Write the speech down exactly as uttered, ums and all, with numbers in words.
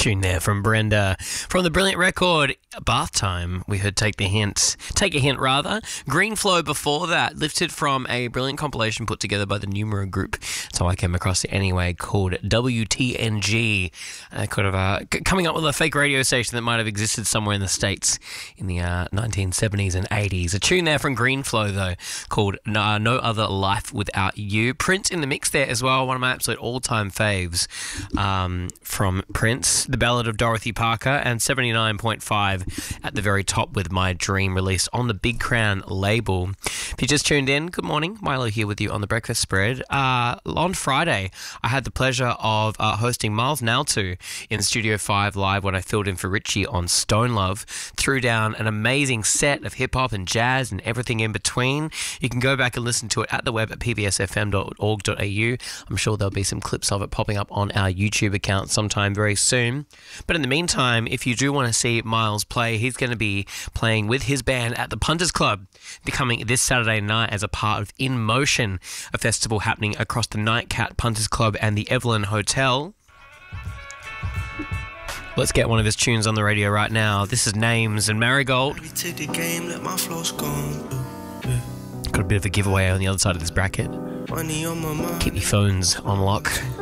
Tune there from Brenda. From the brilliant record, Bath Time, we heard Take the Hint. Take a Hint, rather. Green Flow before that, lifted from a brilliant compilation put together by the Numero Group. So I came across it anyway, called W T N G. Uh, kind of uh, c- coming up with a fake radio station that might have existed somewhere in the States in the uh, nineteen seventies and eighties. A tune there from Green Flow, though, called uh, No Other Life Without You. Prince in the mix there as well, one of my absolute all-time faves um, from Prince. The Ballad of Dorothy Parker, and seventy-nine point five at the very top with My Dream, released on the Big Crown label. If you just tuned in, good morning. Milo here with you on The Breakfast Spread. Uh, on Friday, I had the pleasure of uh, hosting Miles Naltu in Studio five Live when I filled in for Richie on Stone Love. Threw down an amazing set of hip-hop and jazz and everything in between. You can go back and listen to it at the web at p b s f m dot org dot a u. I'm sure there'll be some clips of it popping up on our YouTube account sometime very soon. But in the meantime, if you do want to see Miles play, he's going to be playing with his band at the Punters Club, becoming this Saturday night as a part of In Motion, a festival happening across the Nightcat Punters Club and the Evelyn Hotel. Let's get one of his tunes on the radio right now. This is Names and Marigold. Got a bit of a giveaway on the other side of this bracket. Keep your phones on lock.